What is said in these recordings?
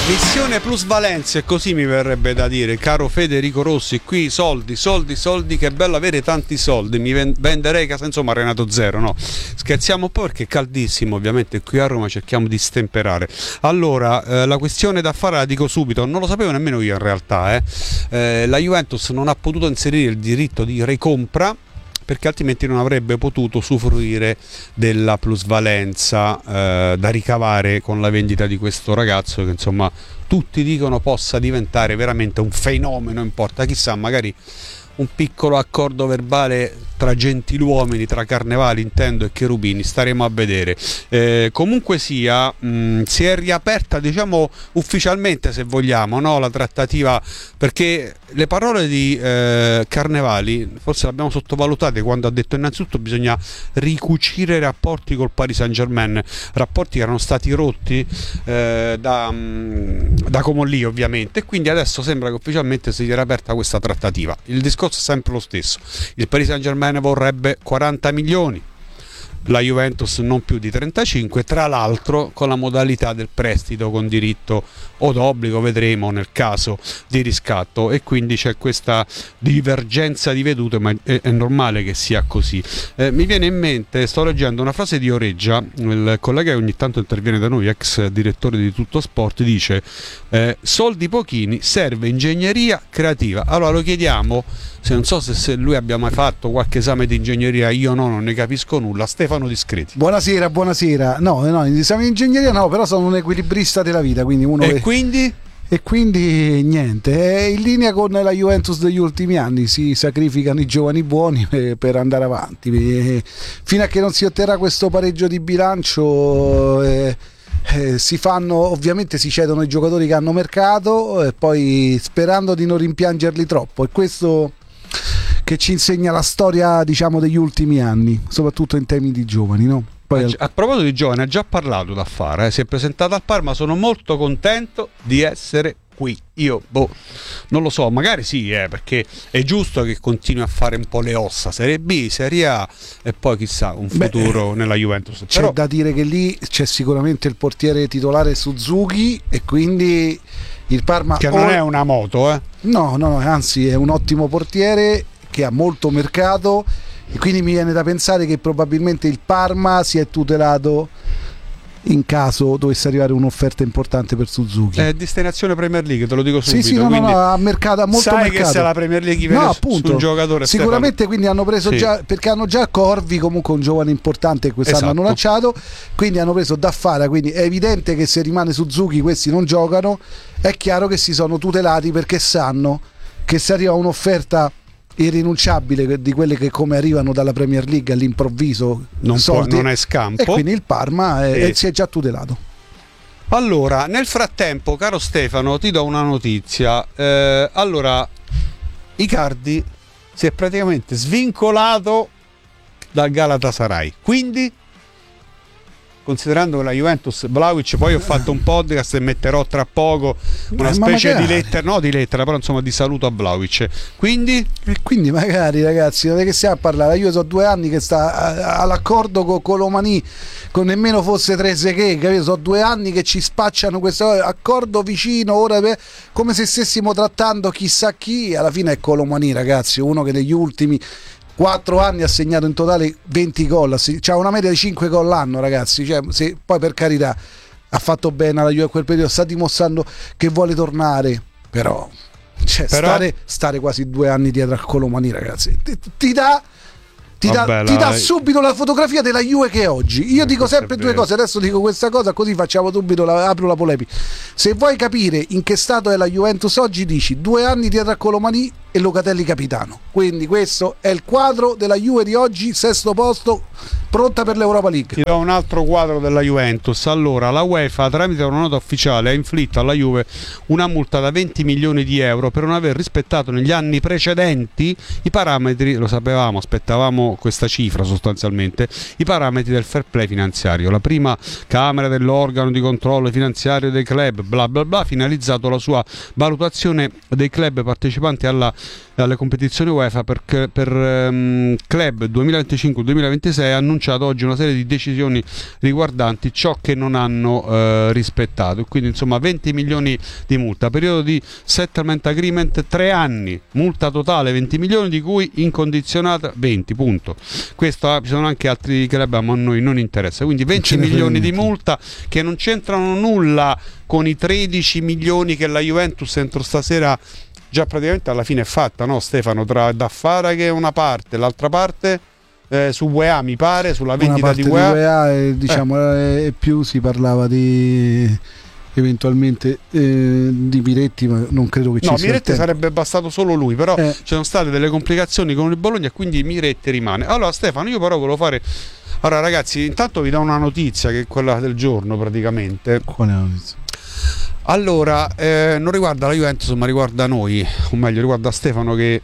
Missione plusvalenza, e così mi verrebbe da dire, caro Federico Rossi. Qui soldi, soldi, soldi, che bello avere tanti soldi, mi venderei casa, insomma Renato Zero, no? Scherziamo un po' perché è caldissimo, ovviamente qui a Roma cerchiamo di stemperare. Allora, la questione da fare la dico subito, non lo sapevo nemmeno io in realtà, la Juventus non ha potuto inserire il diritto di recompra perché altrimenti non avrebbe potuto usufruire della plusvalenza da ricavare con la vendita di questo ragazzo che insomma tutti dicono possa diventare veramente un fenomeno, importa, chissà, magari un piccolo accordo verbale tra gentiluomini, tra Carnevali intendo e Cherubini, staremo a vedere. Comunque sia, si è riaperta, diciamo ufficialmente se vogliamo, no, la trattativa, perché le parole di Carnevali forse le abbiamo sottovalutate quando ha detto innanzitutto bisogna ricucire i rapporti col Paris Saint-Germain, rapporti che erano stati rotti da Comolli ovviamente, e quindi adesso sembra che ufficialmente si sia riaperta questa trattativa. Il discorso è sempre lo stesso, il Paris Saint-Germain vorrebbe 40 milioni, la Juventus non più di 35, tra l'altro con la modalità del prestito con diritto o d'obbligo, vedremo nel caso di riscatto, e quindi c'è questa divergenza di vedute, ma è normale che sia così. Mi viene in mente, sto leggendo una frase di Oreggia, il collega che ogni tanto interviene da noi, ex direttore di Tutto Sport, dice soldi pochini, serve ingegneria creativa. Allora lo chiediamo, non so se lui abbia mai fatto qualche esame di ingegneria, io no, non ne capisco nulla. Stefano Discreti. Buonasera, buonasera. No, esami di ingegneria no, però sono un equilibrista della vita, quindi uno E quindi niente, è in linea con la Juventus degli ultimi anni, si sacrificano i giovani buoni per andare avanti. Fino a che non si otterrà questo pareggio di bilancio si fanno, ovviamente si cedono i giocatori che hanno mercato, e poi sperando di non rimpiangerli troppo. E questo che ci insegna la storia, diciamo, degli ultimi anni, soprattutto in temi di giovani, no? Poi a proposito di giovani, ha già parlato da fare, si è presentato al Parma, sono molto contento di essere qui. Io non lo so, magari sì, perché è giusto che continui a fare un po' le ossa, Serie B, Serie A e poi chissà un futuro nella Juventus. C'è da dire che lì c'è sicuramente il portiere titolare Suzuki, e quindi il Parma, che non è una moto, no, anzi è un ottimo portiere che ha molto mercato, e quindi mi viene da pensare che probabilmente il Parma si è tutelato in caso dovesse arrivare un'offerta importante per Suzuki. È destinazione Premier League, te lo dico subito. Sì, no, ha mercato, ha molto sai mercato. Che se la Premier League viene su un giocatore sicuramente, Stefano. Quindi hanno preso già, perché hanno già Corvi, comunque un giovane importante che quest'anno hanno lanciato, quindi hanno preso Daffara, quindi è evidente che se rimane Suzuki questi non giocano. È chiaro che si sono tutelati perché sanno che se arriva un'offerta irrinunciabile di quelle che come arrivano dalla Premier League all'improvviso non è scampo, e quindi il Parma si è già tutelato. Allora, nel frattempo, caro Stefano, ti do una notizia. Allora, Icardi si è praticamente svincolato dal Galatasaray, quindi considerando che la Juventus, Vlahovic, poi ho fatto un podcast e metterò tra poco una specie di lettera, però insomma di saluto a Vlahovic. Quindi magari, ragazzi, non è che stiamo a parlare. Io so 2 anni che sta all'accordo con Colomani, con nemmeno fosse Trezeguet, capito? So 2 anni che ci spacciano questo accordo vicino, ora come se stessimo trattando chissà chi. Alla fine è Colomani, ragazzi, uno che negli ultimi 4 anni ha segnato in totale 20 gol, c'ha una media di 5 gol l'anno, ragazzi, poi per carità ha fatto bene alla Juve a quel periodo, sta dimostrando che vuole tornare, però stare quasi 2 anni dietro a Colomani, ragazzi, ti dà subito la fotografia della Juve che è oggi. Io dico sempre 2 cose, adesso dico questa cosa così facciamo subito, apro la polemica. Se vuoi capire in che stato è la Juventus oggi, dici 2 anni dietro a Colomani e Locatelli capitano. Quindi questo è il quadro della Juve di oggi, 6° posto, pronta per l'Europa League. Ti do un altro quadro della Juventus. Allora, la UEFA tramite una nota ufficiale ha inflitto alla Juve una multa da 20 milioni di euro per non aver rispettato negli anni precedenti i parametri, lo sapevamo, aspettavamo questa cifra sostanzialmente, i parametri del fair play finanziario. La prima Camera dell'organo di controllo finanziario dei club, bla bla bla, finalizzato alla sua valutazione dei club partecipanti alla alle competizioni UEFA per club 2025-2026 ha annunciato oggi una serie di decisioni riguardanti ciò che non hanno rispettato, quindi insomma 20 milioni di multa, periodo di settlement agreement 3 anni, multa totale 20 milioni di cui incondizionata 20, punto. Questo ci sono anche altri club, ma a noi non interessa, quindi 20 milioni di multa che non c'entrano nulla con i 13 milioni che la Juventus entro stasera già praticamente alla fine è fatta, no Stefano? Tra da fare che una parte, l'altra parte su UEA mi pare, sulla vendita di UEA, e più si parlava di eventualmente di Miretti, ma non credo che ci sia. No, Miretti sarebbe bastato solo lui, però ci sono state delle complicazioni con il Bologna e quindi Miretti rimane. Allora Stefano, io però volevo fare... Allora ragazzi, intanto vi do una notizia che è quella del giorno praticamente. Qual è la notizia? Allora, non riguarda la Juventus ma riguarda noi, o meglio riguarda Stefano che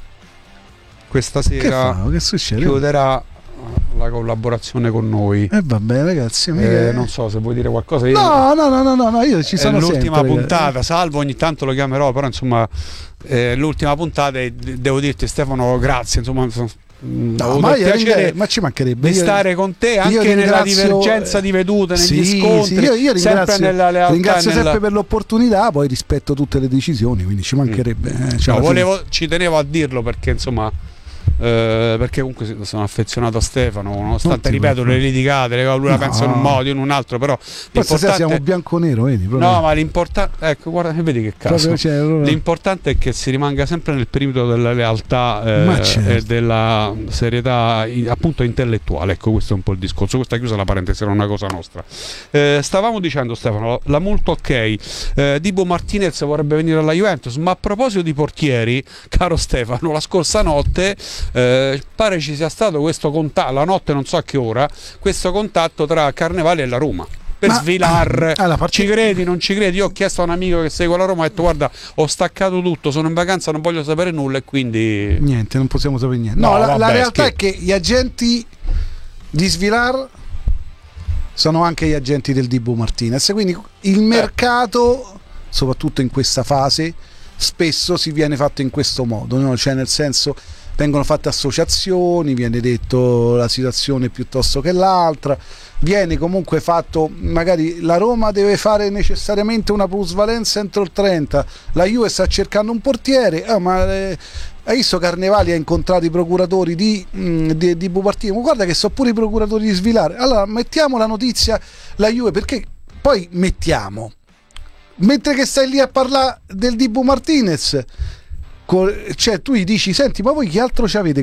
questa sera che succede? Chiuderà la collaborazione con noi. Vabbè ragazzi, non so se vuoi dire qualcosa. No, io ci sono l'ultima sempre, puntata, salvo ogni tanto lo chiamerò, però insomma l'ultima puntata e devo dirti Stefano grazie, insomma no, ma ci mancherebbe di stare con te anche nella divergenza di vedute, negli scontri. Io sempre nella lealtà, ringrazio sempre per l'opportunità, poi rispetto tutte le decisioni, quindi ci mancherebbe. Ci tenevo a dirlo perché insomma perché comunque sono affezionato a Stefano, nonostante ripeto le litigate, lui la pensa in un modo, io in un altro, però l'importante siamo bianco-nero, vedi? Proprio. No, ma l'importante, ecco, guarda, vedi che caso. L'importante è che si rimanga sempre nel perimetro della lealtà e della serietà appunto intellettuale. Ecco, questo è un po' il discorso. Questa è chiusa la parentesi, era una cosa nostra. Stavamo dicendo Stefano, la multa ok, Dibu Martinez vorrebbe venire alla Juventus, ma a proposito di portieri, caro Stefano, la scorsa notte pare ci sia stato questo contatto, la notte non so a che ora, questo contatto tra Carnevali e la Roma per Svilar. Ci credi, non ci credi? Io ho chiesto a un amico che segue la Roma, ho detto guarda, ho staccato tutto, sono in vacanza, non voglio sapere nulla e quindi niente, non possiamo sapere niente. La realtà è che gli agenti di Svilar sono anche gli agenti del Dibu Martinez, quindi il mercato soprattutto in questa fase spesso si viene fatto in questo modo, no? Cioè nel senso vengono fatte associazioni, viene detto la situazione piuttosto che l'altra, viene comunque fatto, magari la Roma deve fare necessariamente una plusvalenza entro il 30, la Juve sta cercando un portiere, hai visto Carnevali ha incontrato i procuratori di Bupartino, ma guarda che sono pure i procuratori di Svilare, allora mettiamo la notizia la Juve, perché poi mettiamo, mentre che stai lì a parlare del Dibu Martinez, cioè tu gli dici senti ma voi che altro ci avete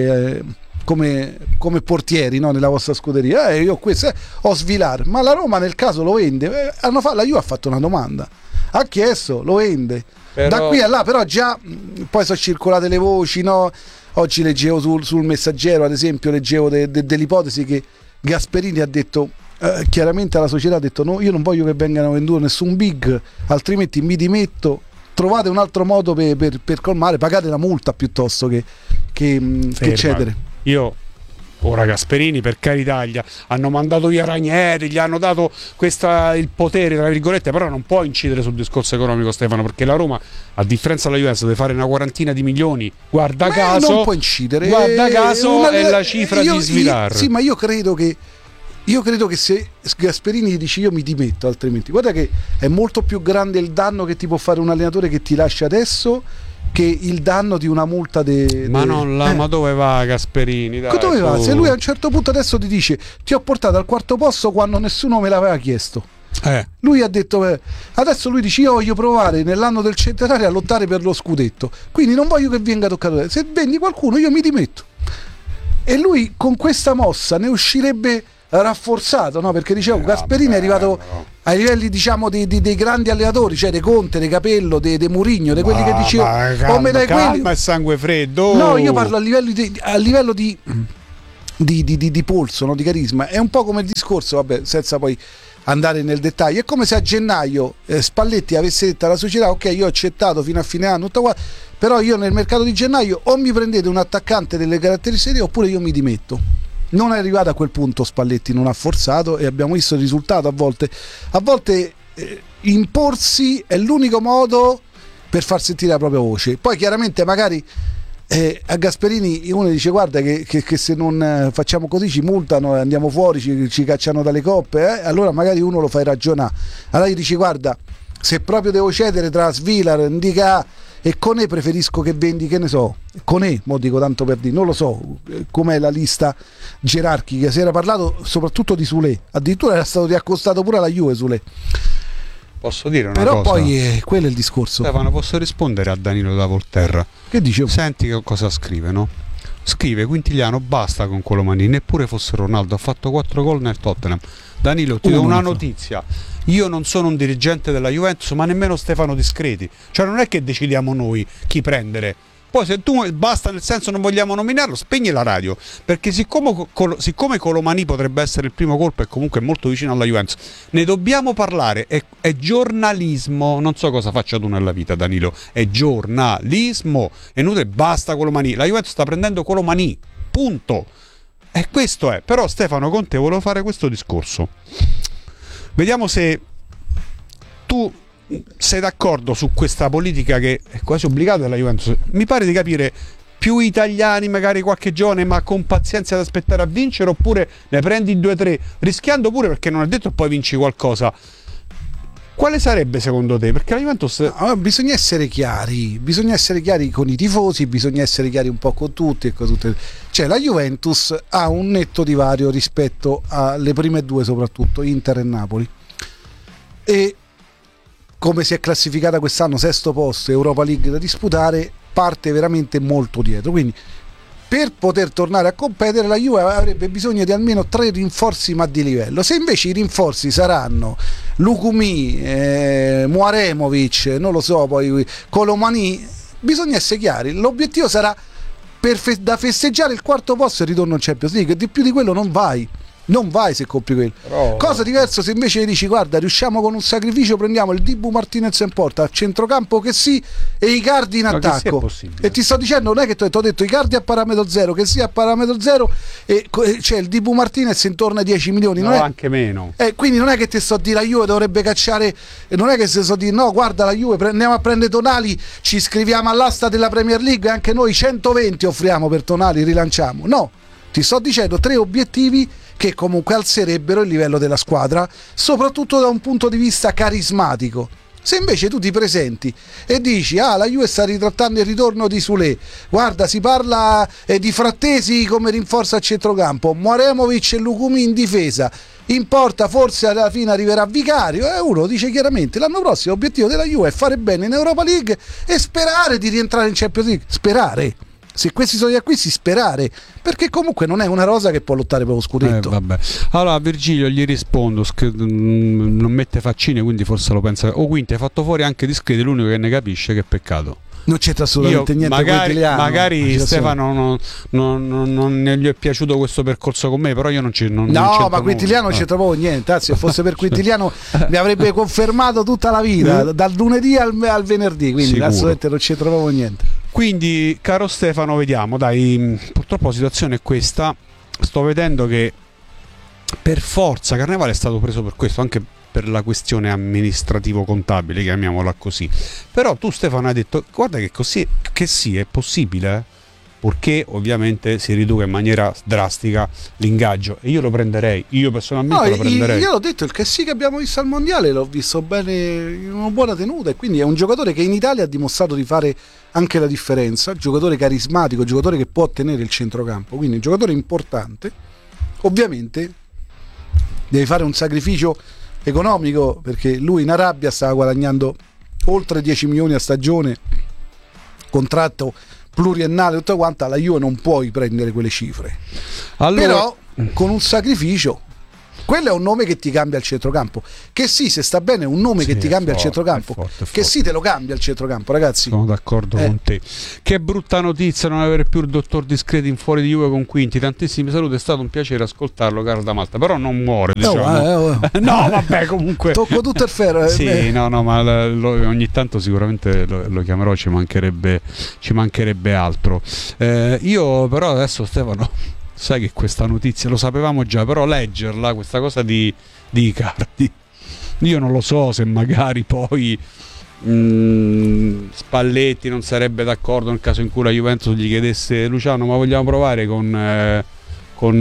come portieri, no, nella vostra scuderia? Io ho Svilar, ma la Roma nel caso lo vende, la Juve ha fatto una domanda, ha chiesto, lo vende, da qui a là, però già poi sono circolate le voci, no? Oggi leggevo sul Messaggero ad esempio, leggevo dell'ipotesi che Gasperini ha detto chiaramente alla società, ha detto no, io non voglio che vengano venduto nessun big, altrimenti mi dimetto, trovate un altro modo per colmare, pagate la multa piuttosto che cedere. Io ora Gasperini, per carità, hanno mandato via Ranieri, gli hanno dato il potere tra virgolette, però non può incidere sul discorso economico Stefano, perché la Roma a differenza della Juventus deve fare una quarantina di milioni, guarda caso non può incidere, è la cifra di Svilar. Sì, ma io credo che se Gasperini dice io mi dimetto, altrimenti guarda che è molto più grande il danno che ti può fare un allenatore che ti lascia adesso che il danno di una multa ma dove va Gasperini? Dove va? Se lui a un certo punto adesso ti dice ti ho portato al quarto posto quando nessuno me l'aveva chiesto, lui ha detto adesso lui dice io voglio provare nell'anno del centenario a lottare per lo scudetto, quindi non voglio che venga toccato, se vendi qualcuno io mi dimetto, e lui con questa mossa ne uscirebbe rafforzato, no? Perché dicevo Gasperini è arrivato ai livelli diciamo dei grandi allenatori, cioè dei Conte, dei Capello, dei Mourinho, dei quelli che dicevo calma e sangue freddo. No, io parlo a livello di polso, no? Di carisma. È un po' come il discorso, vabbè, senza poi andare nel dettaglio, è come se a gennaio Spalletti avesse detto alla società ok, io ho accettato fino a fine anno tutto qua, però io nel mercato di gennaio o mi prendete un attaccante delle caratteristiche oppure io mi dimetto. Non è arrivato a quel punto Spalletti, non ha forzato e abbiamo visto il risultato. A volte imporsi è l'unico modo per far sentire la propria voce. Poi chiaramente magari a Gasperini uno dice guarda che se non facciamo così ci multano, andiamo fuori, ci cacciano dalle coppe, allora magari uno lo fai ragionare. Allora gli dici guarda, se proprio devo cedere tra Svilar, Ndicà e Koné, preferisco che vendi, che ne so, Koné, mo dico tanto per dire, non lo so com'è la lista gerarchica. Si era parlato soprattutto di Soulé, addirittura era stato riaccostato pure alla Juve Soulé. Posso dire una però cosa? Poi quello è il discorso. Stefano, posso rispondere a Danilo da Volterra? Che dicevo? Senti che cosa scrive, no? Scrive Quintiliano, basta con Colomani, neppure fosse Ronaldo, ha fatto 4 gol nel Tottenham. Danilo, ti do una notizia: io non sono un dirigente della Juventus, ma nemmeno Stefano Discreti, cioè non è che decidiamo noi chi prendere. Poi se tu basta, nel senso non vogliamo nominarlo, spegni la radio, perché siccome Colomani potrebbe essere il primo colpo e comunque è molto vicino alla Juventus, ne dobbiamo parlare, è giornalismo, non so cosa faccia tu nella vita Danilo, è giornalismo, è inutile, basta Colomani, la Juventus sta prendendo Colomani, punto, e questo è. Però Stefano, con te volevo fare questo discorso, vediamo se tu sei d'accordo su questa politica che è quasi obbligata della Juventus. Mi pare di capire più italiani, magari qualche giovane, ma con pazienza ad aspettare a vincere, oppure ne prendi 2-3 rischiando pure, perché non è detto poi vinci qualcosa. Quale sarebbe secondo te? Perché la Juventus bisogna essere chiari con i tifosi, bisogna essere chiari un po' con tutti e con tutte. Cioè la Juventus ha un netto divario rispetto alle prime due, soprattutto Inter e Napoli, e come si è classificata quest'anno, sesto posto, Europa League da disputare, parte veramente molto dietro. Quindi per poter tornare a competere la Juve avrebbe bisogno di almeno 3 rinforzi, ma di livello. Se invece i rinforzi saranno Lukumi, Muaremovic, non lo so, poi Colomani, bisogna essere chiari, l'obiettivo sarà da festeggiare il 4º posto e il ritorno in Champions League. Di più di quello non vai se compri quello. Però cosa diverso se invece dici guarda, riusciamo con un sacrificio, prendiamo il Dibu Martinez in porta, a centrocampo che sì, e Icardi in attacco, e ti sto dicendo, non è che ti ho detto Icardi a parametro zero, che sia a parametro zero, e c'è il Dibu Martinez intorno ai 10 milioni, no, non è, anche meno, quindi non è che ti sto a dire la Juve dovrebbe cacciare, non è che ti sto a dire no guarda la Juve andiamo a prendere Tonali, ci iscriviamo all'asta della Premier League e anche noi 120 offriamo per Tonali, rilanciamo. No, ti sto dicendo 3 obiettivi che comunque alzerebbero il livello della squadra, soprattutto da un punto di vista carismatico. Se invece tu ti presenti e dici la Juve sta ritrattando il ritorno di Soulé, guarda si parla di Frattesi come rinforzo a centrocampo, Muaremovic e Lukumi in difesa, in porta forse alla fine arriverà Vicario, e uno dice chiaramente l'anno prossimo l'obiettivo della Juve è fare bene in Europa League e sperare di rientrare in Champions League, sperare. Se questi sono gli acquisti, sperare, perché comunque non è una rosa che può lottare per lo scudetto. Vabbè. Allora Virgilio gli rispondo, non mette faccine, quindi forse lo pensa. Quinti hai fatto fuori anche Discreti, l'unico che ne capisce, che peccato. Non c'entra assolutamente niente. Magari Stefano non gli è piaciuto questo percorso con me, però io non no, ma Quintiliano non c'entra proprio niente. Anzi, se fosse per Quintiliano mi avrebbe confermato tutta la vita, dal lunedì al venerdì, quindi sicuro. Assolutamente non c'entra proprio niente. Quindi, caro Stefano, vediamo, dai, purtroppo la situazione è questa. Sto vedendo che per forza Carnevale è stato preso per questo, anche per la questione amministrativo-contabile, chiamiamola così. Però tu, Stefano, hai detto guarda che così, che sì, è possibile, purché ovviamente si riduca in maniera drastica l'ingaggio, e io lo prenderei, io personalmente lo prenderei. Io l'ho detto, il che sì che abbiamo visto al mondiale l'ho visto bene, in una buona tenuta, e quindi è un giocatore che in Italia ha dimostrato di fare anche la differenza, giocatore carismatico, giocatore che può tenere il centrocampo, quindi un giocatore importante. Ovviamente devi fare un sacrificio economico, perché lui in Arabia stava guadagnando oltre 10 milioni a stagione, contratto pluriennale, tutto quanto. Alla Juve non puoi prendere quelle cifre, però con un sacrificio. Quello è un nome che ti cambia il centrocampo, che sì, se sta bene è un nome che ti cambia il centrocampo, forte. Che sì, te lo cambia il centrocampo, ragazzi. Sono d'accordo con te. Che brutta notizia non avere più il dottor Discreti in fuori di Juve con Quinti. Tantissimi saluti, è stato un piacere ascoltarlo, caro da Malta, però non muore, diciamo. No, vabbè, comunque tocco tutto il ferro. Sì, no, ma ogni tanto sicuramente lo chiamerò, ci mancherebbe altro. Io però adesso, Stefano, sai che questa notizia lo sapevamo già, però leggerla, questa cosa di Icardi, io non lo so se magari poi Spalletti non sarebbe d'accordo nel caso in cui la Juventus gli chiedesse: Luciano, ma vogliamo provare con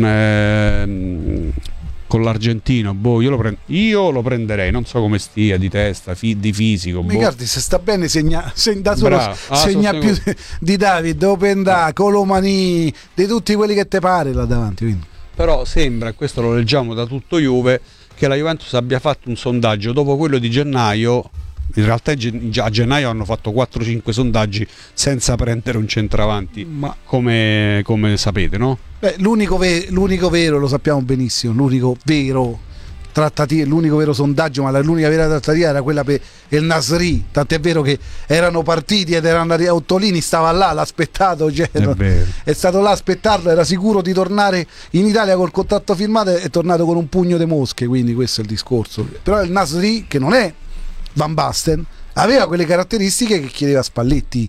l'argentino? Boh, io lo prenderei, non so come stia di testa, di fisico. Mi guardi, se sta bene segna da solo, segna più di David, Openda, Colomani, di tutti quelli che te pare là davanti. Quindi. Però sembra, questo lo leggiamo da tutto Juve, che la Juventus abbia fatto un sondaggio dopo quello di gennaio. In realtà già a gennaio hanno fatto 4-5 sondaggi senza prendere un centravanti, ma come sapete, no? Beh, l'unico vero, lo sappiamo benissimo, l'unico vero sondaggio, ma l'unica vera trattativa era quella per il Nasri, tant'è vero che erano partiti ed erano arrivati, Ottolini stava là, l'ha aspettato, cioè, è stato là a aspettarlo, era sicuro di tornare in Italia col contratto firmato, è tornato con un pugno di mosche, quindi questo è il discorso. Però il Nasri, che non è Van Basten, aveva quelle caratteristiche che chiedeva Spalletti.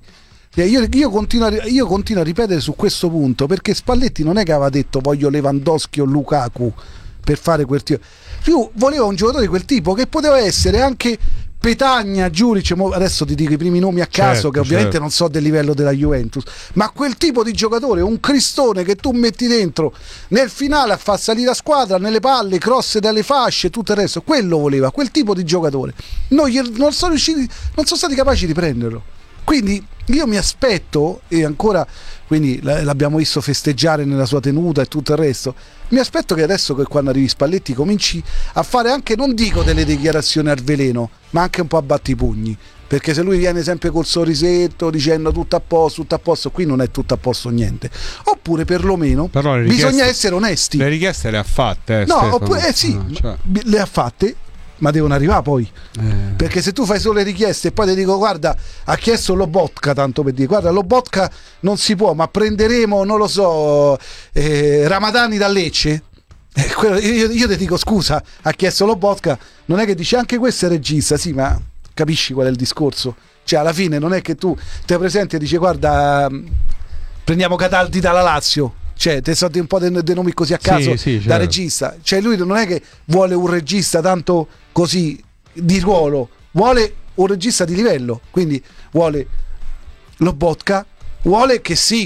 Io continuo a ripetere su questo punto, perché Spalletti non è che aveva detto voglio Lewandowski o Lukaku per fare quel tipo, più voleva un giocatore di quel tipo che poteva essere anche Petagna, Giuric, adesso ti dico i primi nomi a caso, che ovviamente non so del livello della Juventus, ma quel tipo di giocatore, un cristone che tu metti dentro nel finale a far salire la squadra, nelle palle, cross dalle fasce, tutto il resto, quello voleva, quel tipo di giocatore. Non sono stati capaci di prenderlo. Quindi io mi aspetto, e ancora, quindi l'abbiamo visto festeggiare nella sua tenuta e tutto il resto, mi aspetto che adesso, che quando arrivi Spalletti, cominci a fare anche, non dico delle dichiarazioni al veleno, ma anche un po' a battipugni, perché se lui viene sempre col sorrisetto dicendo tutto a posto, qui non è tutto a posto niente. Oppure perlomeno bisogna essere onesti. Le richieste le ha fatte, no, oppure, sì, le ha fatte, ma devono arrivare poi, perché se tu fai solo le richieste e poi ti dico guarda, ha chiesto Lobotka, tanto per dire, guarda, Lobotka non si può, ma prenderemo, non lo so, Ramadani da Lecce, io ti dico scusa, ha chiesto Lobotka, non è che dici anche questo è regista, sì, ma capisci qual è il discorso? Cioè alla fine non è che tu te presenti e dici guarda, prendiamo Cataldi dalla Lazio, cioè te so un po' dei nomi così a caso, sì, certo. Da regista, cioè lui non è che vuole un regista tanto così di ruolo, vuole un regista di livello, quindi vuole Lobotka, vuole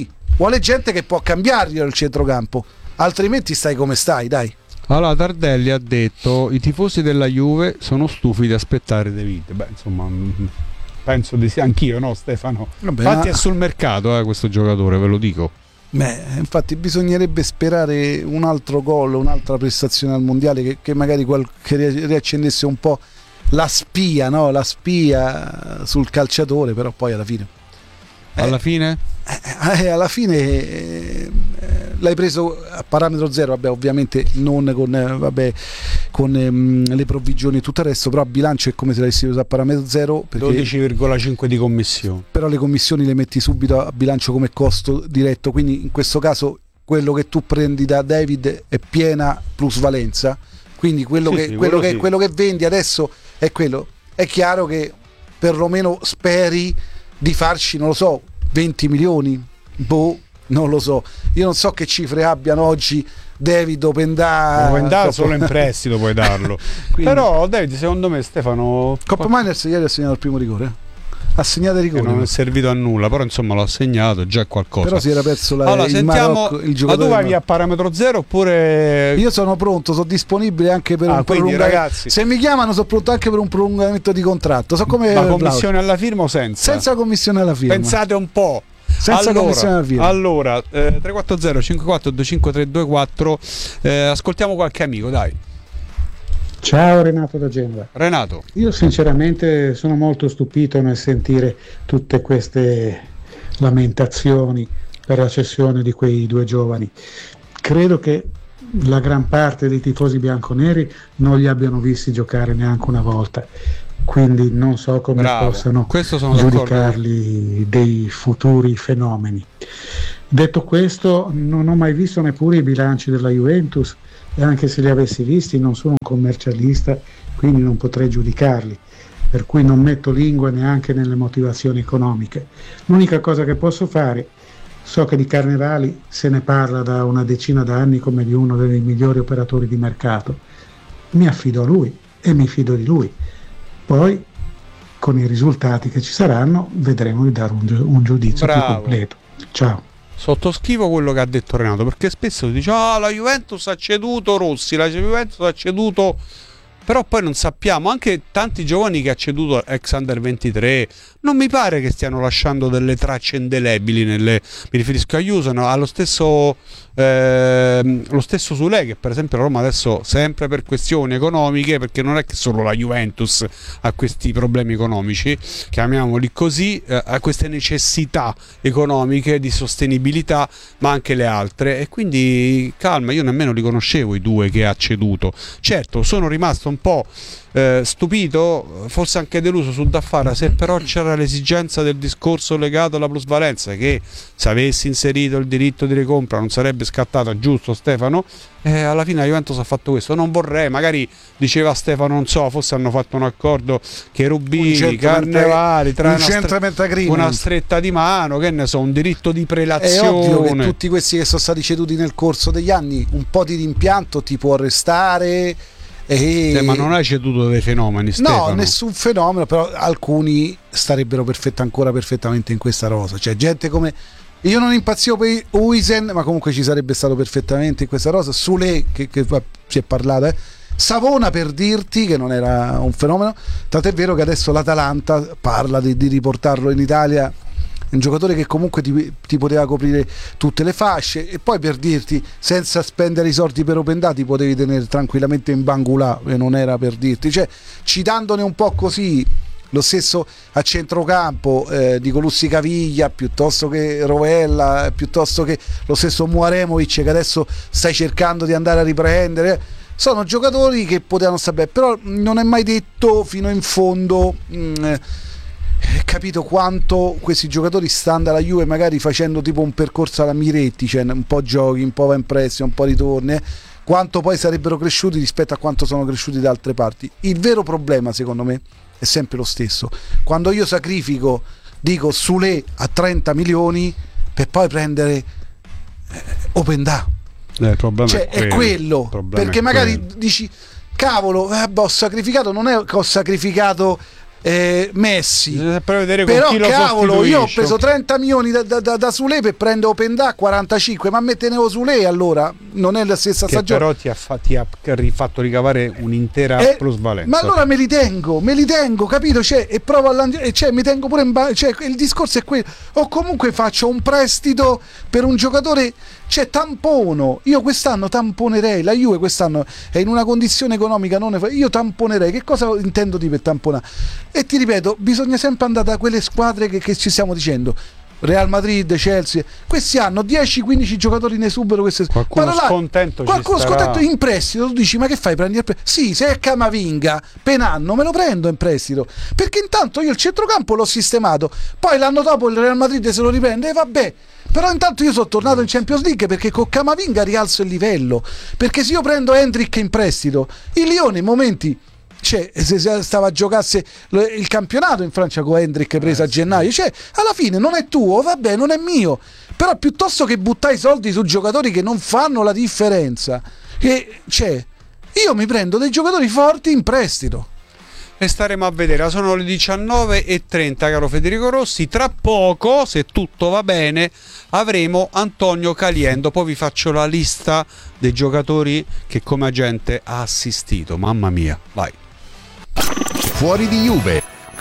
gente che può cambiargli il centrocampo, altrimenti stai come stai, dai. Allora Tardelli ha detto i tifosi della Juve sono stufi di aspettare De Vite. Beh, insomma, penso di sì, anch'io, no Stefano? Vabbè, infatti è sul mercato questo giocatore, ve lo dico. Beh, infatti bisognerebbe sperare un altro gol, un'altra prestazione al mondiale che magari che riaccendesse un po' la spia, no? La spia sul calciatore, però poi alla fine l'hai preso a parametro zero, vabbè, ovviamente non con le provvigioni e tutto il resto, però a bilancio è come se l'avessi preso a parametro zero, perché 12,5 di commissione, però le commissioni le metti subito a bilancio come costo diretto, quindi in questo caso quello che tu prendi da David è piena plusvalenza, quindi quello che vendi adesso è quello. È chiaro che perlomeno speri di farci, non lo so, 20 milioni, non lo so, io non so che cifre abbiano oggi David Openda solo in prestito puoi darlo. Quindi, però David, secondo me, Stefano, Coppa Miners ieri ha segnato il primo rigore, ha segnato il rigore, non è servito a nulla, però insomma l'ha segnato, già è qualcosa. Però si era perso il Marocco, il giocatore. Ma tu vai a parametro zero oppure? Io sono pronto, sono disponibile anche per un prolungamento, ragazzi, se mi chiamano sono pronto anche per un prolungamento di contratto. So come la commissione alla firma o senza commissione alla firma? Pensate un po'. Allora 340 54 25 324, ascoltiamo qualche amico, dai. Ciao, Renato da Genova. Renato, io sinceramente sono molto stupito nel sentire tutte queste lamentazioni per la cessione di quei due giovani. Credo che la gran parte dei tifosi bianconeri non li abbiano visti giocare neanche una volta, quindi non so come possano giudicarli dei futuri fenomeni. Detto questo, non ho mai visto neppure i bilanci della Juventus, e anche se li avessi visti non sono un commercialista, quindi non potrei giudicarli, per cui non metto lingua neanche nelle motivazioni economiche. L'unica cosa che posso fare, so che di Carnevali se ne parla da una decina d'anni come di uno dei migliori operatori di mercato, mi affido a lui e mi fido di lui. Poi con i risultati che ci saranno vedremo di dare un giudizio più completo. Ciao. Sottoscrivo quello che ha detto Renato, perché spesso si dice la Juventus ha ceduto Rossi, la Juventus ha ceduto, però poi non sappiamo, anche tanti giovani che ha ceduto ex Under 23 non mi pare che stiano lasciando delle tracce indelebili mi riferisco a Jusono, allo stesso Sule, che per esempio Roma adesso, sempre per questioni economiche, perché non è che solo la Juventus ha questi problemi economici, chiamiamoli così, ha queste necessità economiche di sostenibilità, ma anche le altre, e quindi calma, io nemmeno li conoscevo i due che ha ceduto. Certo, sono rimasto un po' stupito, forse anche deluso su Daffara, se però c'era l'esigenza del discorso legato alla plusvalenza, che se avessi inserito il diritto di ricompra non sarebbe scattata, giusto Stefano? Alla fine la Juventus ha fatto questo. Non vorrei, magari diceva Stefano, non so, forse hanno fatto un accordo che Rubini, Carnevali, tra una stretta di mano, che ne so, un diritto di prelazione. È ovvio che tutti questi che sono stati ceduti nel corso degli anni, un po' di rimpianto ti può restare. Ma non hai ceduto dei fenomeni, Stefano? No, nessun fenomeno, però alcuni starebbero ancora perfettamente in questa rosa. Cioè gente come, io non impazzivo per Huijsen, ma comunque ci sarebbe stato perfettamente in questa rosa. Sule, che si è parlato, Savona, per dirti, che non era un fenomeno, tant'è vero che adesso l'Atalanta parla di riportarlo in Italia, un giocatore che comunque ti poteva coprire tutte le fasce, e poi, per dirti, senza spendere i soldi per Open Data, ti potevi tenere tranquillamente in Bangula, e non era, per dirti, cioè citandone un po' così. Lo stesso a centrocampo, dico Lussi Caviglia, piuttosto che Rovella, piuttosto che lo stesso Muaremovic, che adesso stai cercando di andare a riprendere. Sono giocatori che potevano stare bene, però non è mai detto fino in fondo capito quanto questi giocatori stanno alla Juve, magari facendo tipo un percorso alla Miretti, cioè un po' giochi, un po' va in prestito, un po' ritorni, quanto poi sarebbero cresciuti rispetto a quanto sono cresciuti da altre parti. Il vero problema, secondo me, è sempre lo stesso. Quando io sacrifico, dico, Sule a 30 milioni per poi prendere Openda, il problema cioè è quello, perché magari dici cavolo, ho sacrificato, non è che ho sacrificato Messi, però cavolo, io ho preso 30 milioni da Sule per prendere Openda 45, ma me tenevo Sule, allora non è la stessa stagione, però ti ha rifatto ricavare un'intera plusvalenza. Ma allora me li tengo, capito? Cioè, e provo mi tengo pure cioè, il discorso è quello, o comunque faccio un prestito per un giocatore, cioè tampono. Io quest'anno tamponerei, la Juve quest'anno è in una condizione economica io tamponerei. Che cosa intendo di per tamponare? E ti ripeto, bisogna sempre andare da quelle squadre che ci stiamo dicendo, Real Madrid, Chelsea, questi hanno 10-15 giocatori in esubero, qualcuno scontento in prestito. Tu dici, ma che fai, prendi sì, se è Camavinga per anno me lo prendo in prestito, perché intanto io il centrocampo l'ho sistemato, poi l'anno dopo il Real Madrid se lo riprende e vabbè, però intanto io sono tornato in Champions League, perché con Camavinga rialzo il livello, perché se io prendo Hendrick in prestito, il Lione in momenti, cioè, se stava a giocasse il campionato in Francia con Hendrick preso a gennaio, cioè alla fine non è tuo, vabbè, non è mio, però piuttosto che buttare i soldi su giocatori che non fanno la differenza, cioè io mi prendo dei giocatori forti in prestito. E staremo a vedere. Sono le 19:30, caro Federico Rossi. Tra poco, se tutto va bene, avremo Antonio Caliendo. Poi vi faccio la lista dei giocatori che come agente ha assistito. Mamma mia, vai. Fuori di Juve.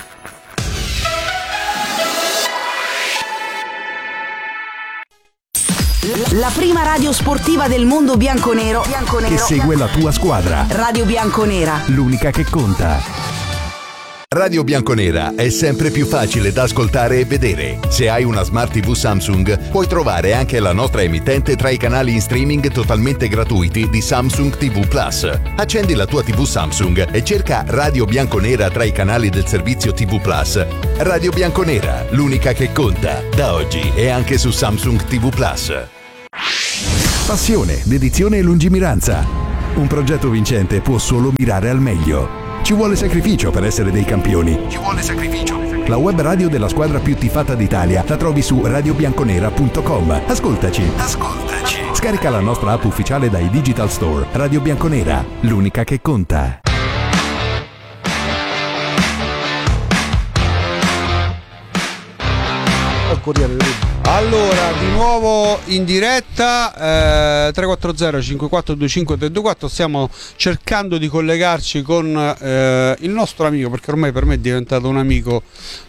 La prima radio sportiva del mondo bianconero che segue la tua squadra. Radio Bianconera, l'unica che conta. Radio Bianconera è sempre più facile da ascoltare e vedere. Se hai una Smart TV Samsung, puoi trovare anche la nostra emittente tra i canali in streaming totalmente gratuiti di Samsung TV Plus. Accendi la tua TV Samsung e cerca Radio Bianconera tra i canali del servizio TV Plus. Radio Bianconera, l'unica che conta. Da oggi è anche su Samsung TV Plus. Passione, dedizione e lungimiranza. Un progetto vincente può solo mirare al meglio. Ci vuole sacrificio per essere dei campioni. La web radio della squadra più tifata d'Italia la trovi su radiobianconera.com. Ascoltaci. Scarica la nostra app ufficiale dai Digital Store. Radio Bianconera, l'unica che conta. Corriere della Repubblica. Allora, di nuovo in diretta, 340 5425 324, stiamo cercando di collegarci con il nostro amico, perché ormai per me è diventato un amico,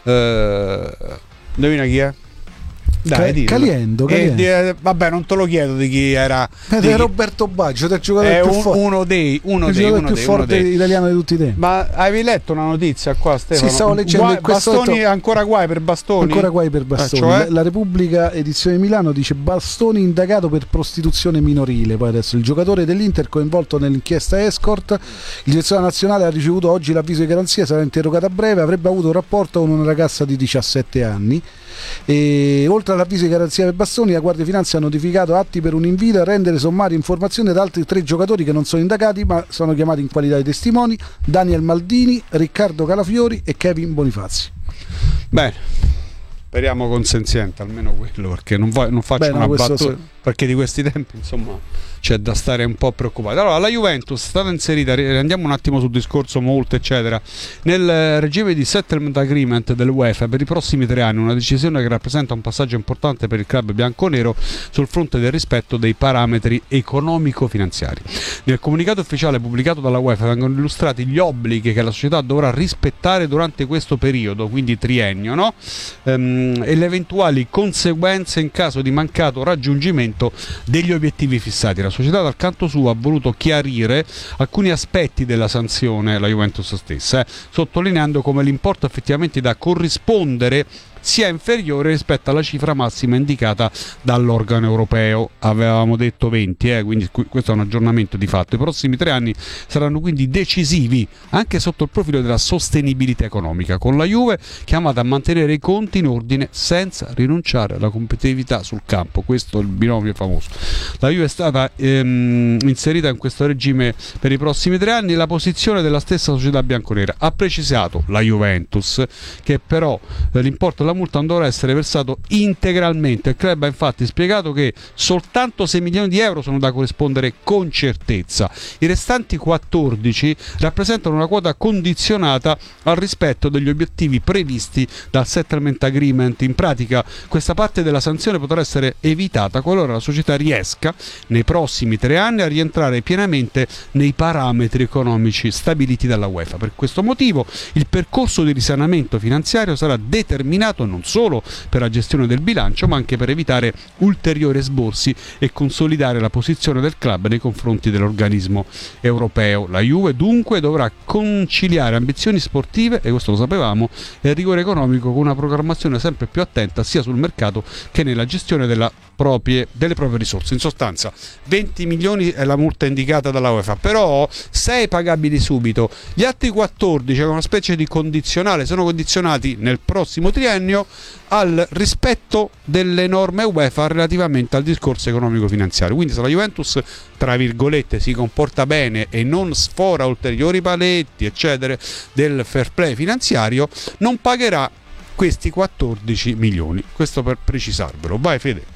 indovina chi è? Dai, Caliendo. Vabbè, non te lo chiedo di chi era. Di Roberto Baggio, del giocatore più forte. Uno dei più forte italiano di tutti i tempi. Ma avevi letto una notizia qua, Stefano? Sì, stavo leggendo Bastoni, ancora guai per Bastoni? Ancora guai per Bastoni. Cioè? La Repubblica edizione Milano dice Bastoni indagato per prostituzione minorile. Poi adesso il giocatore dell'Inter coinvolto nell'inchiesta Escort, il direttore nazionale ha ricevuto oggi l'avviso di garanzia, sarà interrogato a breve, avrebbe avuto un rapporto con una ragazza di 17 anni. E oltre all'avviso di garanzia per Bastoni, la Guardia di Finanza ha notificato atti per un invito a rendere sommarie informazioni ad altri 3 giocatori che non sono indagati ma sono chiamati in qualità di testimoni: Daniel Maldini, Riccardo Calafiori e Kevin Bonifazzi. Bene, speriamo consenziente almeno quello, perché non faccio una battuta, perché di questi tempi insomma c'è da stare un po' preoccupati. Allora, la Juventus è stata inserita, andiamo un attimo sul discorso molto eccetera, nel regime di settlement agreement dell'UEFA per i prossimi 3 anni, una decisione che rappresenta un passaggio importante per il club bianconero sul fronte del rispetto dei parametri economico-finanziari. Nel comunicato ufficiale pubblicato dalla UEFA vengono illustrati gli obblighi che la società dovrà rispettare durante questo periodo, quindi triennio, no? E le eventuali conseguenze in caso di mancato raggiungimento degli obiettivi fissati. La società dal canto suo ha voluto chiarire alcuni aspetti della sanzione, la Juventus stessa, sottolineando come l'importo effettivamente da corrispondere sia inferiore rispetto alla cifra massima indicata dall'organo europeo. Avevamo detto 20, quindi questo è un aggiornamento di fatto. I prossimi 3 anni saranno quindi decisivi anche sotto il profilo della sostenibilità economica, con la Juve chiamata a mantenere i conti in ordine senza rinunciare alla competitività sul campo. Questo è il binomio famoso. La Juve è stata inserita in questo regime per i prossimi 3 anni. La posizione della stessa società bianconera ha precisato la Juventus che però l'importo della multa non dovrà essere versato integralmente. Il club ha infatti spiegato che soltanto 6 milioni di euro sono da corrispondere con certezza. I restanti 14 rappresentano una quota condizionata al rispetto degli obiettivi previsti dal settlement agreement. In pratica questa parte della sanzione potrà essere evitata qualora la società riesca nei prossimi 3 anni a rientrare pienamente nei parametri economici stabiliti dalla UEFA. Per questo motivo il percorso di risanamento finanziario sarà determinato non solo per la gestione del bilancio ma anche per evitare ulteriori esborsi e consolidare la posizione del club nei confronti dell'organismo europeo. La Juve dunque dovrà conciliare ambizioni sportive, e questo lo sapevamo, e il rigore economico con una programmazione sempre più attenta sia sul mercato che nella gestione delle proprie risorse. In sostanza 20 milioni è la multa indicata dalla UEFA, però 6 pagabili subito, gli altri 14 è una specie di condizionale, sono condizionati nel prossimo triennio al rispetto delle norme UEFA relativamente al discorso economico-finanziario. Quindi se la Juventus tra virgolette si comporta bene e non sfora ulteriori paletti eccetera del fair play finanziario, non pagherà questi 14 milioni. Questo per precisarvelo. Vai Fede.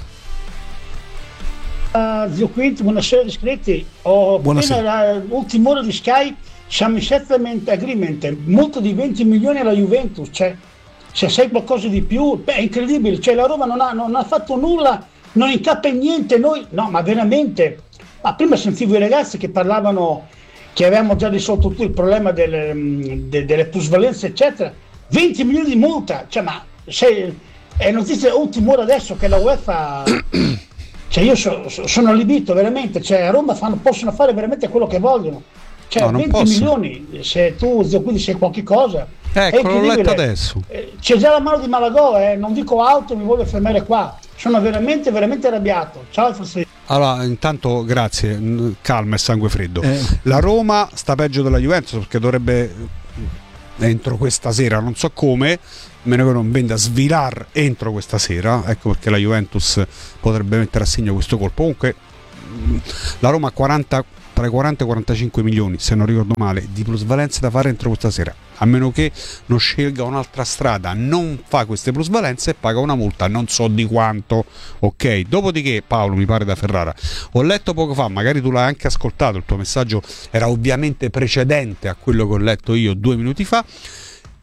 Zio Quinto, buonasera iscritti. Appena l'ultima ora di Sky, siamo in settlement agreement, multa di 20 milioni alla Juventus, cioè se sai qualcosa di più, è incredibile, cioè la Roma non ha fatto nulla, non incappa in niente, noi no, ma veramente. Ma prima sentivo i ragazzi che parlavano che avevamo già risolto tutto il problema delle plusvalenze eccetera, 20 milioni di multa, cioè ma è notizia ultima ora adesso che la UEFA cioè io sono allibito veramente, cioè a Roma possono fare veramente quello che vogliono, cioè no, 20 milioni, se tu quindi sei qualche cosa, ecco, l'ho letto adesso, c'è già la mano di Malagò, non dico altro, mi voglio fermare qua, sono veramente veramente arrabbiato. Ciao Alfredo. Allora, intanto grazie, calma e sangue freddo. La Roma sta peggio della Juventus perché dovrebbe entro questa sera, non so come, meno che non venda svilar entro questa sera, ecco perché la Juventus potrebbe mettere a segno questo colpo. Comunque la Roma ha tra i 40 e i 45 milioni, se non ricordo male, di plusvalenze da fare entro questa sera, a meno che non scelga un'altra strada, non fa queste plusvalenze e paga una multa non so di quanto, ok? Dopodiché, Paolo, mi pare da Ferrara, ho letto poco fa, magari tu l'hai anche ascoltato, il tuo messaggio era ovviamente precedente a quello che ho letto io 2 minuti fa,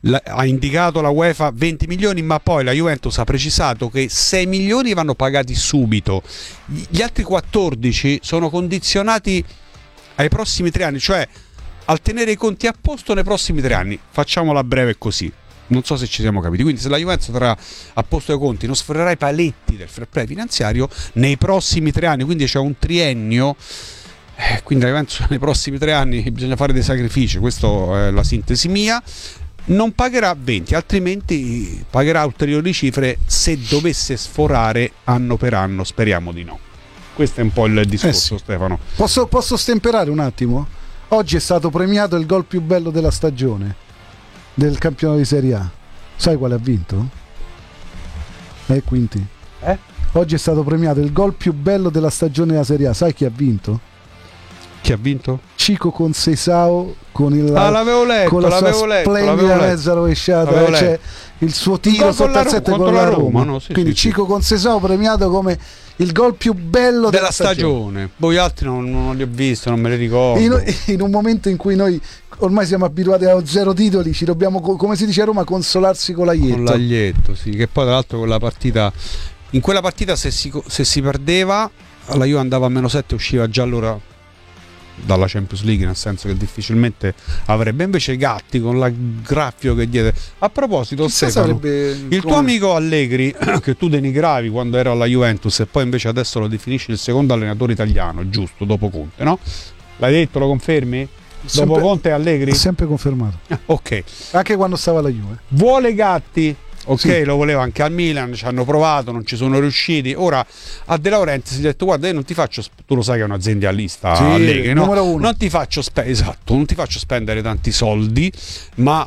ha indicato la UEFA 20 milioni, ma poi la Juventus ha precisato che 6 milioni vanno pagati subito, gli altri 14 sono condizionati ai prossimi 3 anni, cioè al tenere i conti a posto nei prossimi 3 anni. Facciamola breve così, non so se ci siamo capiti. Quindi se la Juventus terrà a posto i conti, non sforerà i paletti del fair play finanziario nei prossimi 3 anni, quindi c'è un triennio. Quindi la Juventus nei prossimi 3 anni bisogna fare dei sacrifici, questa è la sintesi mia. Non pagherà 20, altrimenti pagherà ulteriori cifre se dovesse sforare anno per anno. Speriamo di no. Questo è un po' il discorso, sì. Stefano. Posso stemperare un attimo? Oggi è stato premiato il gol più bello della stagione del campionato di Serie A. Sai quale ha vinto? Quinti? Oggi è stato premiato il gol più bello della stagione della Serie A. Sai chi ha vinto? Chi ha vinto? Cico Conceição con il l'avevo letto, con la sua splendida mezza rovesciata, cioè il suo tiro sotto al 7 con la Roma, no? Sì, quindi sì, Cico Conceição premiato come il gol più bello della stagione. Voi altri non li ho visti, non me li ricordo. In un momento in cui noi ormai siamo abituati a 0 titoli, ci dobbiamo, come si dice a Roma, consolarsi con l'aglietto. Con l'aglietto, sì, che poi tra l'altro in quella partita se si perdeva la Juve andava a -7 e usciva già allora dalla Champions League, nel senso che difficilmente avrebbe. Invece Gatti con la graffio che diede. A proposito, Stefano, il tuo amico Allegri che tu denigravi quando era alla Juventus e poi invece adesso lo definisci il secondo allenatore italiano, giusto, dopo Conte, no? L'hai detto, lo confermi? Dopo Conte e Allegri? Sempre confermato. Ok. Anche quando stava alla Juve. Vuole Gatti? Ok, sì. Lo voleva anche al Milan, ci hanno provato, non ci sono riusciti. Ora a De Laurentiis si è detto: guarda, io non ti faccio, tu lo sai che è un'aziendalista, sì, Allegri, no? Numero 1. Non ti faccio spendere tanti soldi, ma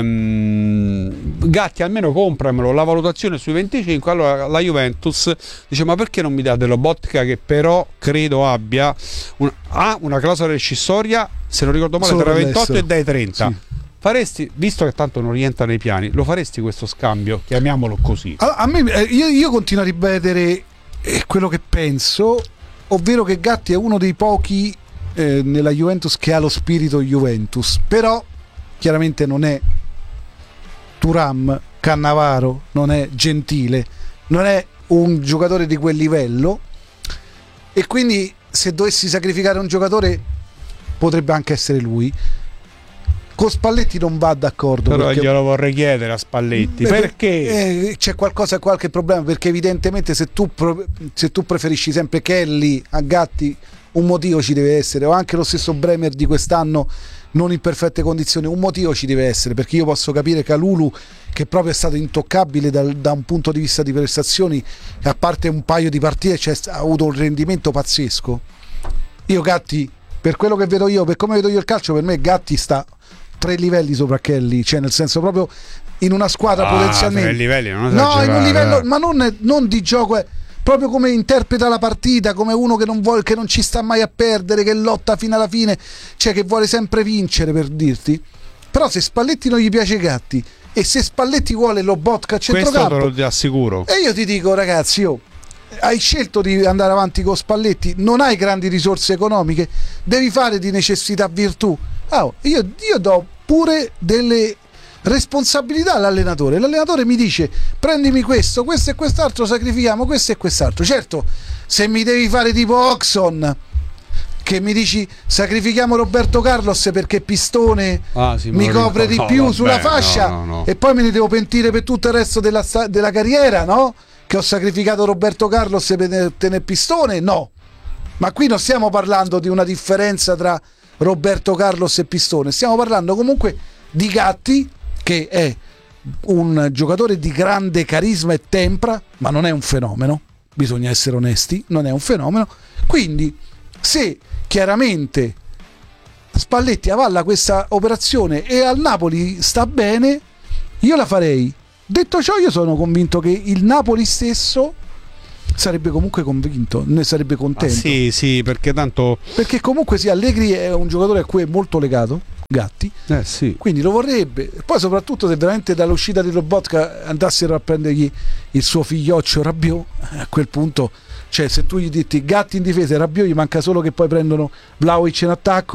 Gatti almeno compramelo, la valutazione sui 25. Allora la Juventus dice: ma perché non mi dà dell'Lobotka, che però credo abbia una clausola rescissoria, se non ricordo male, tra 28 e dai 30. Sì. Faresti, visto che tanto non rientra nei piani, lo faresti questo scambio? Chiamiamolo così. A me, io continuo a ripetere quello che penso, ovvero che Gatti è uno dei pochi nella Juventus che ha lo spirito Juventus, però chiaramente non è Thuram, Cannavaro, non è Gentile, non è un giocatore di quel livello, e quindi se dovessi sacrificare un giocatore potrebbe anche essere lui. Con Spalletti non va d'accordo, però perché glielo vorrei chiedere a Spalletti perché c'è qualche problema, perché evidentemente se tu preferisci sempre Kelly a Gatti, un motivo ci deve essere, o anche lo stesso Bremer di quest'anno non in perfette condizioni, un motivo ci deve essere, perché io posso capire Kalulu, che proprio è stato intoccabile da un punto di vista di prestazioni, a parte un paio di partite ha avuto un rendimento pazzesco. Io Gatti, per quello che vedo io, per come vedo io il calcio, per me Gatti sta 3 livelli sopra Kelly, cioè nel senso proprio in una squadra potenzialmente 3 livelli, non in un livello, ma non di gioco, proprio come interpreta la partita, come uno che non vuole, che non ci sta mai a perdere, che lotta fino alla fine, cioè che vuole sempre vincere, per dirti. Però se Spalletti non gli piace Gatti e se Spalletti vuole Lobotka a centrocampo, questo te lo assicuro, e io ti dico, ragazzi, hai scelto di andare avanti con Spalletti, non hai grandi risorse economiche, devi fare di necessità virtù. Io do pure delle responsabilità all'allenatore. L'allenatore mi dice: prendimi questo e quest'altro, sacrifichiamo questo e quest'altro. Certo, se mi devi fare tipo Oxon, che mi dici sacrifichiamo Roberto Carlos perché Pistone mi copre di più sulla fascia, no. E poi me ne devo pentire per tutto il resto della carriera, no? Che ho sacrificato Roberto Carlos per tenere Pistone, no. Ma qui non stiamo parlando di una differenza tra Roberto Carlos e Pistone, stiamo parlando comunque di Gatti, che è un giocatore di grande carisma e tempra, ma non è un fenomeno, bisogna essere onesti, non è un fenomeno. Quindi se chiaramente Spalletti avalla questa operazione e al Napoli sta bene, io la farei. Detto ciò, io sono convinto che il Napoli stesso sarebbe comunque convinto, ne sarebbe contento. Sì, perché tanto, perché comunque sì, Allegri è un giocatore a cui è molto legato, Gatti, sì. Quindi lo vorrebbe. Poi soprattutto se veramente dall'uscita di Lobotka andassero a prendergli il suo figlioccio Rabiot, a quel punto, cioè se tu gli dici Gatti in difesa e Rabiot, gli manca solo che poi prendono Vlahovic in attacco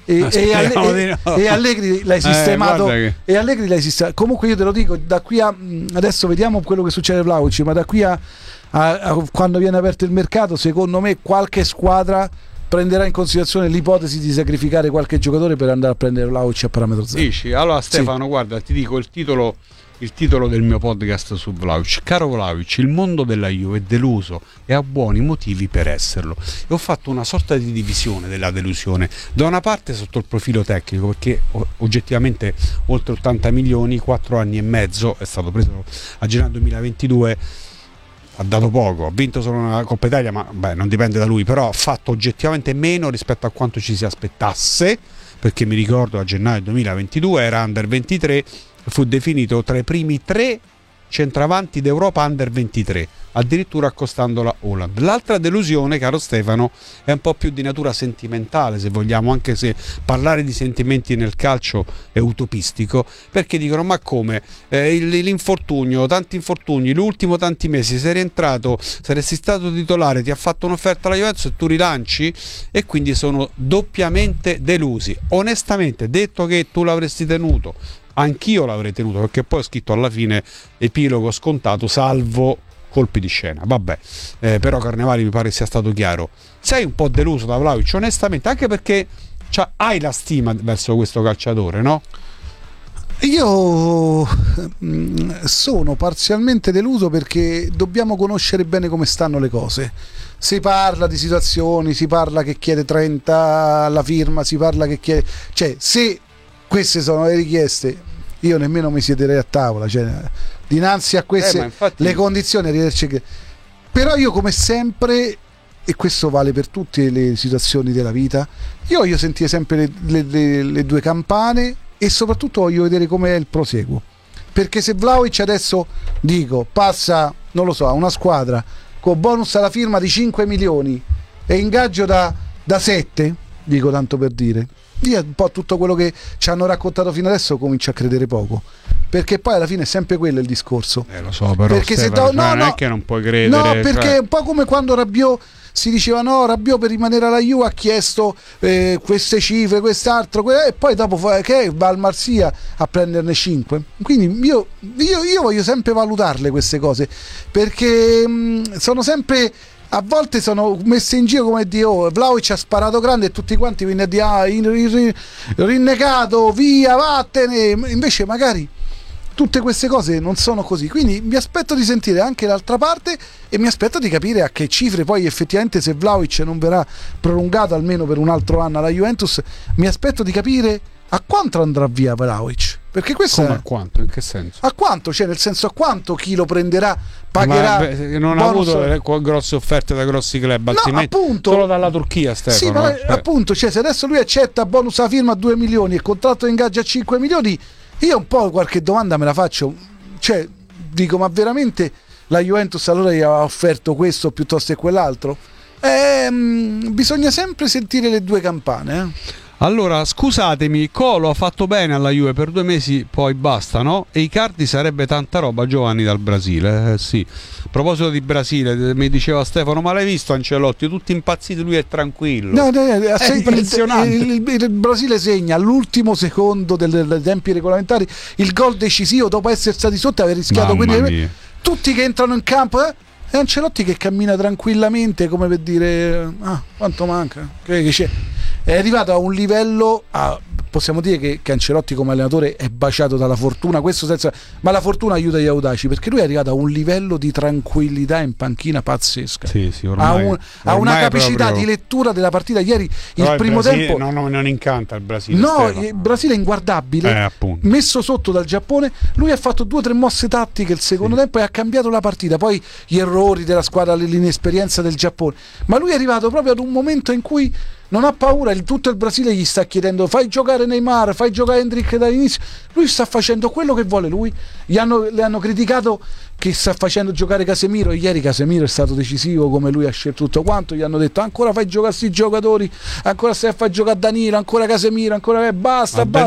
e Allegri l'hai sistemato e Allegri l'hai sistemato. Comunque io te lo dico, da qui a adesso vediamo quello che succede a Vlahovic, ma da qui a quando viene aperto il mercato, secondo me qualche squadra prenderà in considerazione l'ipotesi di sacrificare qualche giocatore per andare a prendere Vlahovic a parametro zero. Dici? Allora Stefano, guarda, ti dico il titolo del mio podcast su Vlahovic. Caro Vlahovic, il mondo della Juve è deluso e ha buoni motivi per esserlo. E ho fatto una sorta di divisione della delusione, da una parte sotto il profilo tecnico, perché oggettivamente oltre 80 milioni, 4 anni e mezzo, è stato preso a gennaio 2022, ha dato poco, ha vinto solo una Coppa Italia, ma non dipende da lui, però ha fatto oggettivamente meno rispetto a quanto ci si aspettasse, perché mi ricordo a gennaio 2022 era under 23, fu definito tra i primi 3 centravanti d'Europa under 23, addirittura accostandola Haaland. L'altra delusione, caro Stefano, è un po' più di natura sentimentale, se vogliamo, anche se parlare di sentimenti nel calcio è utopistico, perché dicono: ma come l'infortunio, tanti infortuni, l'ultimo tanti mesi, sei rientrato, saresti stato titolare, ti ha fatto un'offerta alla Juventus e tu rilanci, e quindi sono doppiamente delusi. Onestamente, detto che tu l'avresti tenuto, anch'io l'avrei tenuto, perché poi ho scritto alla fine epilogo scontato salvo colpi di scena, però Carnevali mi pare sia stato chiaro. Sei un po' deluso da Vlahovic, onestamente, anche perché hai la stima verso questo calciatore, no? Io sono parzialmente deluso perché dobbiamo conoscere bene come stanno le cose. Si parla di situazioni, si parla che chiede 30 alla firma, si parla che chiede, se queste sono le richieste, io nemmeno mi siederei a tavola, dinanzi a queste infatti, le condizioni, però io come sempre, e questo vale per tutte le situazioni della vita, io voglio sentire sempre le due campane, e soprattutto voglio vedere com'è il proseguo, perché se Vlahovic adesso passa, non lo so, a una squadra con bonus alla firma di 5 milioni e ingaggio da 7, dico tanto per dire, io un po' tutto quello che ci hanno raccontato fino adesso comincio a credere poco, perché poi alla fine è sempre quello il discorso. Lo so, però perché Stefano, non è che non puoi credere. No, perché è un po' come quando Rabiot si diceva Rabiot per rimanere alla Juve ha chiesto queste cifre, quest'altro, e poi dopo va al Marsiglia a prenderne 5. Quindi io voglio sempre valutarle queste cose, perché sono sempre, a volte sono messe in giro come Dio. Vlahovic ha sparato grande e tutti quanti vengono a dire rinnegato, via, vattene. Invece magari tutte queste cose non sono così, quindi mi aspetto di sentire anche l'altra parte e mi aspetto di capire a che cifre poi effettivamente, se Vlahovic non verrà prolungato almeno per un altro anno alla Juventus, mi aspetto di capire a quanto andrà via Vlahovic, perché questo come a quanto? In che senso? A quanto? Nel senso, a quanto chi lo prenderà pagherà. Non ha avuto grosse offerte da grossi club, altrimenti appunto, solo dalla Turchia, Stefano. Sì, ma appunto, se adesso lui accetta bonus a firma a 2 milioni e contratto di ingaggio a 5 milioni, io un po' qualche domanda me la faccio, dico, ma veramente la Juventus allora gli aveva offerto questo piuttosto che quell'altro? Bisogna sempre sentire le due campane. Allora, scusatemi, Colo ha fatto bene alla Juve per 2 mesi, poi basta, no? E Icardi sarebbe tanta roba, Giovanni dal Brasile, sì. A proposito di Brasile, mi diceva Stefano, ma l'hai visto Ancelotti? Tutti impazziti, lui è tranquillo. No, è impressionante. Il Brasile segna all'ultimo secondo dei tempi regolamentari il gol decisivo dopo essere stati sotto e aver rischiato. Quindi tutti che entrano in campo, e Ancelotti che cammina tranquillamente, come per dire, quanto manca? Che c'è? È arrivato a un livello, possiamo dire che Ancelotti come allenatore è baciato dalla fortuna, questo senza, ma la fortuna aiuta gli audaci, perché lui è arrivato a un livello di tranquillità in panchina pazzesca. Sì, ormai, ha una capacità proprio di lettura della partita. Ieri però il primo Brasile, tempo non incanta il Brasile. No, Stefano. il Brasile è inguardabile, messo sotto dal Giappone. Lui ha fatto 2 o 3 mosse tattiche il secondo tempo e ha cambiato la partita. Poi gli errori della squadra, l'inesperienza del Giappone, ma lui è arrivato proprio ad un momento in cui non ha paura. Tutto il Brasile gli sta chiedendo: fai giocare Neymar, fai giocare Endrick dall'inizio. Lui sta facendo quello che vuole lui. Le hanno criticato che sta facendo giocare Casemiro, e ieri Casemiro è stato decisivo, come lui ha scelto tutto quanto. Gli hanno detto: ancora fai giocare questi giocatori, ancora stai a far giocare Danilo, ancora Casemiro, ancora basta.